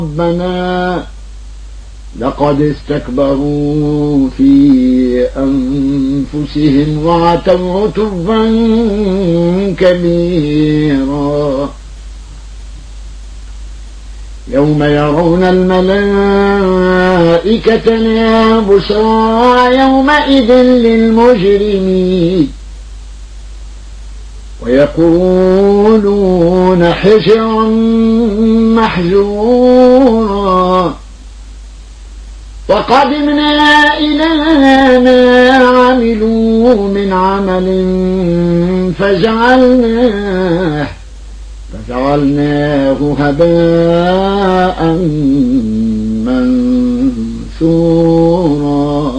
ربنا لقد استكبروا في أنفسهم وعتوا عتوا كبيرا يوم يرون الملائكة لا بشرى يومئذ للمجرمين ويقولون حجرا محجورا وقدمنا إلى ما عملوا من عمل فجعلناه هباء منثورا